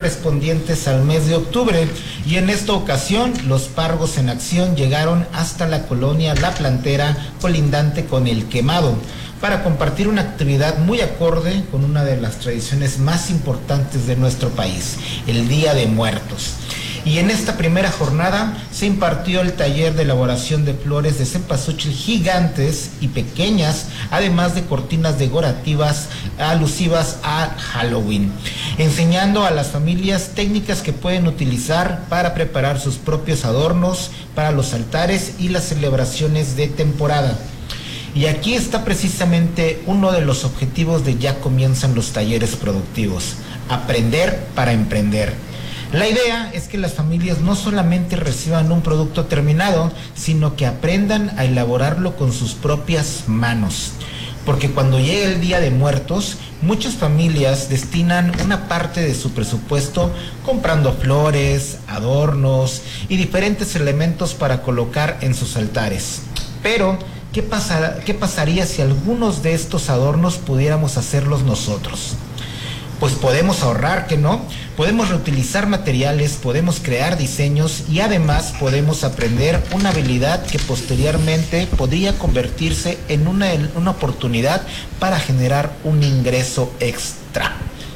correspondientes al mes de octubre, y en esta ocasión los Pargos en Acción llegaron hasta la colonia La Plantera, colindante con El Quemado, para compartir una actividad muy acorde con una de las tradiciones más importantes de nuestro país, el Día de Muertos. Y en esta primera jornada se impartió el taller de elaboración de flores de cempasúchil gigantes y pequeñas, además de cortinas decorativas alusivas a Halloween, enseñando a las familias técnicas que pueden utilizar para preparar sus propios adornos para los altares y las celebraciones de temporada. Y aquí está precisamente uno de los objetivos de Ya Comienzan los Talleres Productivos: aprender para emprender. La idea es que las familias no solamente reciban un producto terminado, sino que aprendan a elaborarlo con sus propias manos. Porque cuando llegue el Día de Muertos, muchas familias destinan una parte de su presupuesto comprando flores, adornos y diferentes elementos para colocar en sus altares. Pero ¿qué pasaría si algunos de estos adornos pudiéramos hacerlos nosotros? Pues podemos ahorrar, ¿que no? Podemos reutilizar materiales, podemos crear diseños y además podemos aprender una habilidad que posteriormente podría convertirse en una oportunidad para generar un ingreso extra.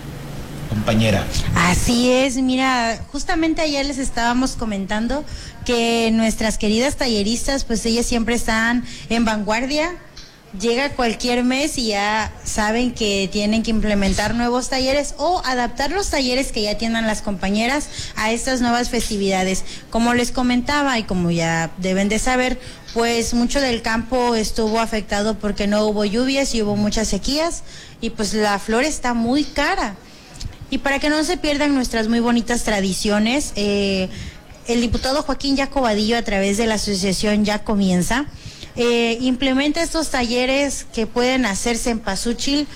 Compañera. Así es, mira, justamente ayer les estábamos comentando que nuestras queridas talleristas, pues ellas siempre están en vanguardia. Llega cualquier mes y ya saben que tienen que implementar nuevos talleres o adaptar los talleres que ya tienen las compañeras a estas nuevas festividades. Como les comentaba y como ya deben de saber, pues mucho del campo estuvo afectado porque no hubo lluvias y hubo muchas sequías y pues la flor está muy cara. Y para que no se pierdan nuestras muy bonitas tradiciones, el diputado Joaquín Yaco Vadillo, a través de la asociación Ya Comienza, implementa estos talleres que pueden hacerse en cempasúchil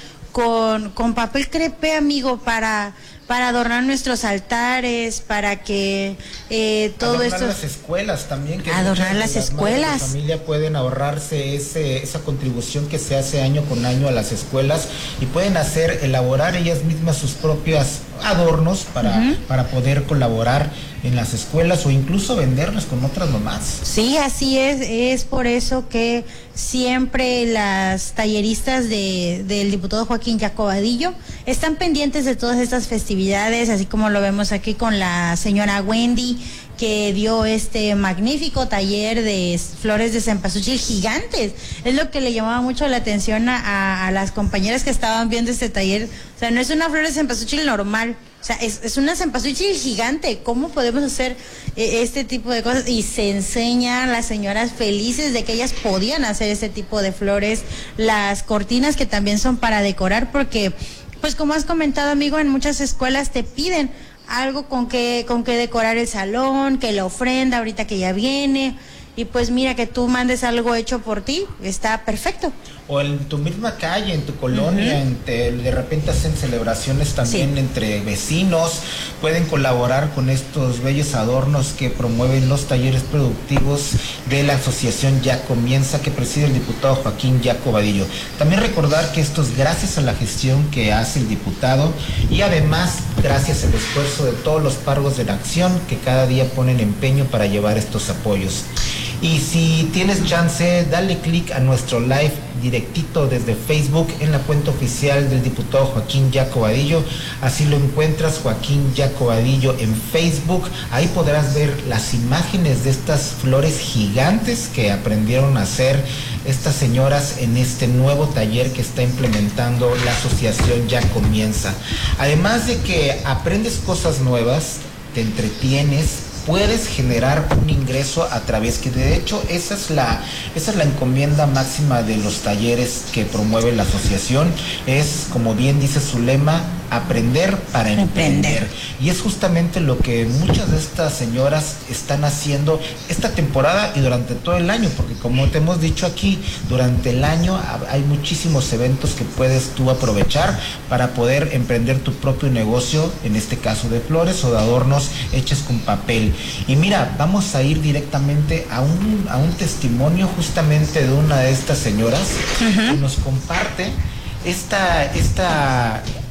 con papel crepé, amigo, para adornar nuestros altares, para que todo esto... Adornar las escuelas también. Que adornar las escuelas. La familia pueden ahorrarse esa contribución que se hace año con año a las escuelas y pueden elaborar ellas mismas sus propios adornos para poder colaborar en las escuelas o incluso venderlas con otras mamás. Sí, así es por eso que siempre las talleristas del diputado Joaquín Yaco Vadillo están pendientes de todas estas festividades, así como lo vemos aquí con la señora Wendy, que dio este magnífico taller de flores de cempasúchil gigantes. Es lo que le llamaba mucho la atención a las compañeras que estaban viendo este taller. O sea, no es una flor de cempasúchil normal, o sea, es una cempasúchil gigante. ¿Cómo podemos hacer este tipo de cosas? Y se enseñan a las señoras felices de que ellas podían hacer este tipo de flores, las cortinas que también son para decorar, porque, pues como has comentado, amigo, en muchas escuelas te piden algo con que decorar el salón, que la ofrenda ahorita que ya viene, y pues mira, que tú mandes algo hecho por ti, está perfecto. O en tu misma calle, en tu colonia, de repente hacen celebraciones también entre vecinos, pueden colaborar con estos bellos adornos que promueven los talleres productivos de la asociación Ya Comienza, que preside el diputado Joaquín Yaco Vadillo. También recordar que esto es gracias a la gestión que hace el diputado y además gracias al esfuerzo de todos los Pargos de la Acción que cada día ponen empeño para llevar estos apoyos. Y si tienes chance, dale clic a nuestro live directito desde Facebook en la cuenta oficial del diputado Joaquín Yaco Vadillo. Así lo encuentras, Joaquín Yaco Vadillo, en Facebook. Ahí podrás ver las imágenes de estas flores gigantes que aprendieron a hacer estas señoras en este nuevo taller que está implementando la asociación Ya Comienza. Además de que aprendes cosas nuevas, te entretienes, puedes generar un ingreso a través, que de hecho esa es la encomienda máxima de los talleres que promueve la asociación, es, como bien dice su lema, aprender para emprender. Y es justamente lo que muchas de estas señoras están haciendo esta temporada y durante todo el año, porque como te hemos dicho aquí, durante el año hay muchísimos eventos que puedes tú aprovechar para poder emprender tu propio negocio, en este caso de flores o de adornos hechos con papel. Y mira, vamos a ir directamente a un testimonio justamente de una de estas señoras que nos comparte esta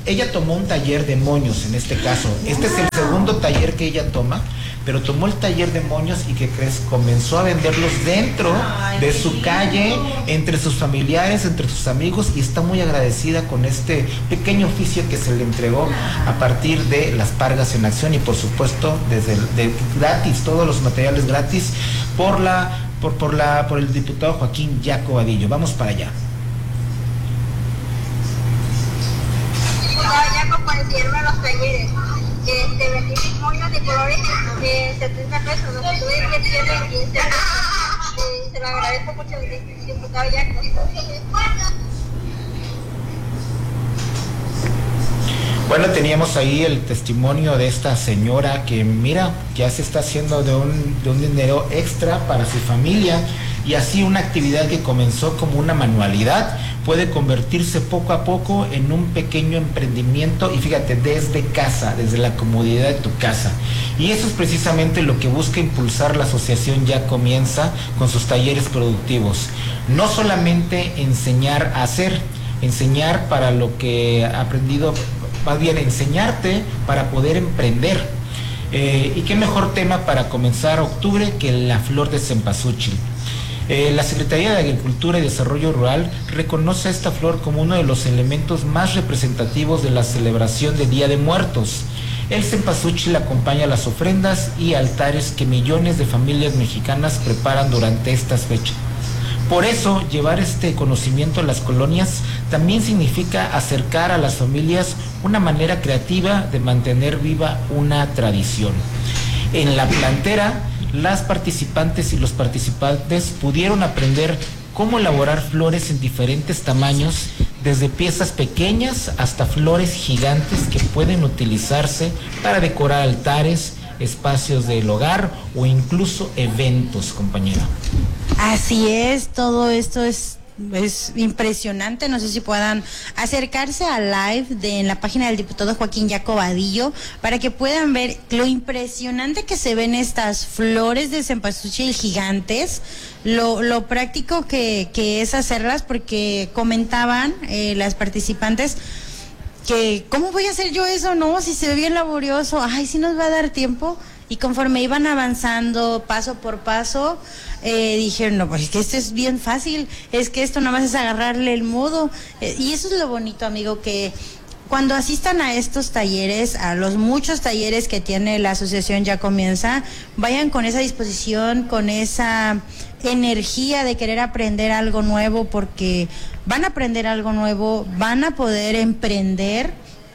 ella tomó un taller de moños en este caso. Este es el segundo taller que ella toma, pero tomó el taller de moños y ¿qué crees? Comenzó a venderlos dentro de su calle, entre sus familiares, entre sus amigos, y está muy agradecida con este pequeño oficio que se le entregó a partir de las Pargas en Acción, y por supuesto de gratis, todos los materiales gratis por el diputado Joaquín Yaco Vadillo. Vamos para allá. Yaco, para enseñarme los talleres. Vendí mis moños de colores de 70 pesos, los que tuve que tienen 15 pesos. Se lo agradezco mucho al diputado Yaco. Bueno, teníamos ahí el testimonio de esta señora que mira, ya se está haciendo de un dinero extra para su familia, y así una actividad que comenzó como una manualidad puede convertirse poco a poco en un pequeño emprendimiento, y fíjate, desde casa, desde la comodidad de tu casa. Y eso es precisamente lo que busca impulsar la asociación Ya Comienza con sus talleres productivos. No solamente enseñar a hacer, enseñar para lo que ha aprendido, más bien enseñarte para poder emprender. Y qué mejor tema para comenzar octubre que la flor de cempasúchil. La Secretaría de Agricultura y Desarrollo Rural reconoce a esta flor como uno de los elementos más representativos de la celebración de Día de Muertos. El cempasúchil acompaña las ofrendas y altares que millones de familias mexicanas preparan durante estas fechas. Por eso, llevar este conocimiento a las colonias también significa acercar a las familias una manera creativa de mantener viva una tradición. En la plantera, las participantes y los participantes pudieron aprender cómo elaborar flores en diferentes tamaños, desde piezas pequeñas hasta flores gigantes que pueden utilizarse para decorar altares, espacios del hogar o incluso eventos, compañera. Así es, todo esto es impresionante. No sé si puedan acercarse al live en la página del diputado Joaquín Yaco Vadillo para que puedan ver lo impresionante que se ven estas flores de cempasúchil gigantes, lo práctico que es hacerlas, porque comentaban las participantes que ¿cómo voy a hacer yo eso? No, si se ve bien laborioso, ay, si nos va a dar tiempo. Y conforme iban avanzando paso por paso, dijeron, no, pues es que esto es bien fácil, es que esto nada más es agarrarle el modo. Y eso es lo bonito, amigo, que cuando asistan a estos talleres, a los muchos talleres que tiene la asociación Ya Comienza, vayan con esa disposición, con esa energía de querer aprender algo nuevo, porque van a aprender algo nuevo, van a poder emprender,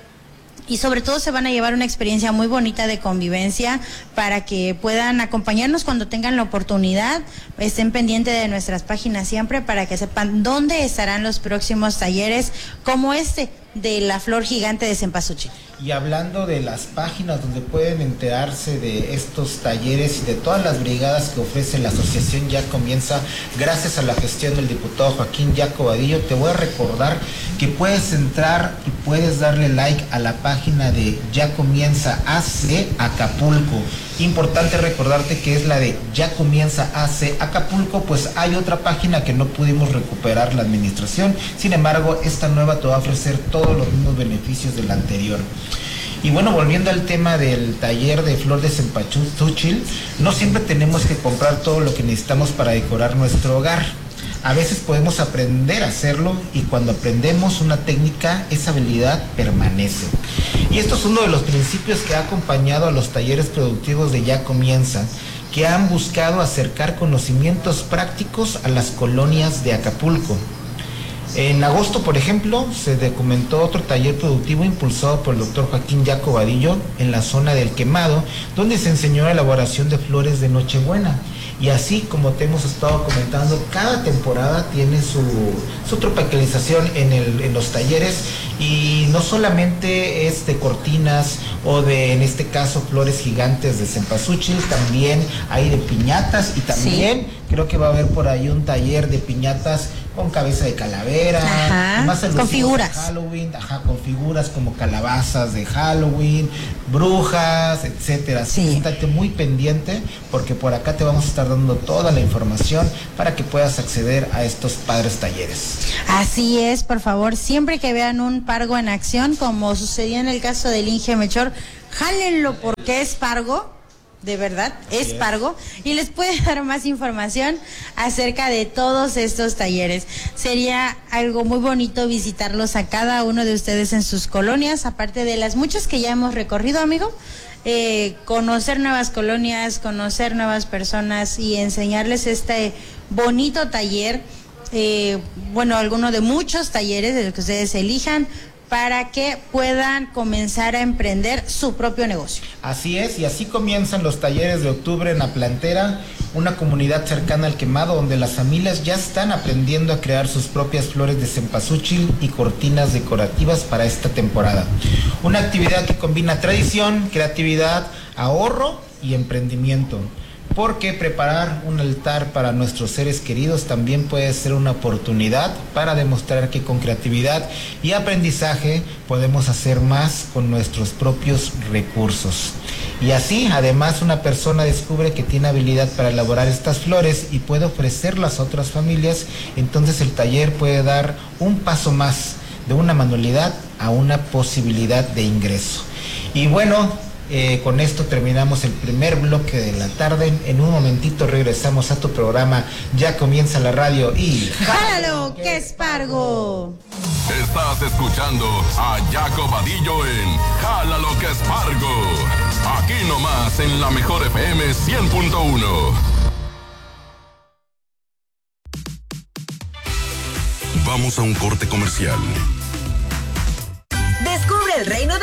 y sobre todo se van a llevar una experiencia muy bonita de convivencia para que puedan acompañarnos cuando tengan la oportunidad. Estén pendientes de nuestras páginas siempre para que sepan dónde estarán los próximos talleres como este de la flor gigante de cempasúchil. Y hablando de las páginas donde pueden enterarse de estos talleres y de todas las brigadas que ofrece la asociación Ya Comienza, gracias a la gestión del diputado Joaquín Yaco Vadillo, te voy a recordar que puedes entrar y puedes darle like a la página de Ya Comienza AC Acapulco. Importante recordarte que es la de Ya Comienza AC Acapulco, pues hay otra página que no pudimos recuperar la administración, sin embargo esta nueva te va a ofrecer todos los mismos beneficios de la anterior. Y bueno, volviendo al tema del taller de flor de cempasúchil, no siempre tenemos que comprar todo lo que necesitamos para decorar nuestro hogar. A veces podemos aprender a hacerlo, y cuando aprendemos una técnica, esa habilidad permanece. Y esto es uno de los principios que ha acompañado a los talleres productivos de Ya Comienza, que han buscado acercar conocimientos prácticos a las colonias de Acapulco. En agosto, por ejemplo, se documentó otro taller productivo impulsado por el doctor Joaquín Yaco Vadillo en la zona del Quemado, donde se enseñó la elaboración de flores de Nochebuena. Y así como te hemos estado comentando, cada temporada tiene su tropicalización en los talleres, y no solamente es de cortinas o de, en este caso, flores gigantes de cempasúchil, también hay de piñatas, y también creo que va a haber por ahí un taller de piñatas con cabeza de calavera, ajá, más con figuras. Halloween, ajá, con figuras como calabazas de Halloween, brujas, etcétera. Sí. Estate muy pendiente porque por acá te vamos a estar dando toda la información para que puedas acceder a estos padres talleres. Así es, por favor, siempre que vean un pargo en acción, como sucedió en el caso del Inge Melchor, jálenlo porque es pargo. De verdad, es pargo, y les puede dar más información acerca de todos estos talleres. Sería algo muy bonito visitarlos a cada uno de ustedes en sus colonias, aparte de las muchas que ya hemos recorrido, amigo. Conocer nuevas colonias, conocer nuevas personas y enseñarles este bonito taller, alguno de muchos talleres de los que ustedes elijan, para que puedan comenzar a emprender su propio negocio. Así es, y así comienzan los talleres de octubre en La Plantera, una comunidad cercana al Quemado, donde las familias ya están aprendiendo a crear sus propias flores de cempasúchil y cortinas decorativas para esta temporada. Una actividad que combina tradición, creatividad, ahorro y emprendimiento. Porque preparar un altar para nuestros seres queridos también puede ser una oportunidad para demostrar que con creatividad y aprendizaje podemos hacer más con nuestros propios recursos. Y así, además, una persona descubre que tiene habilidad para elaborar estas flores y puede ofrecerlas a otras familias, entonces el taller puede dar un paso más de una manualidad a una posibilidad de ingreso. Y bueno, con esto terminamos el primer bloque de la tarde. En un momentito regresamos a tu programa. Ya comienza la radio y... ¡Jálalo, que es pargo! Estás escuchando a Jaco Vadillo en Jálalo, que es pargo. Aquí nomás en la mejor FM 100.1. Vamos a un corte comercial. Descubre el reino de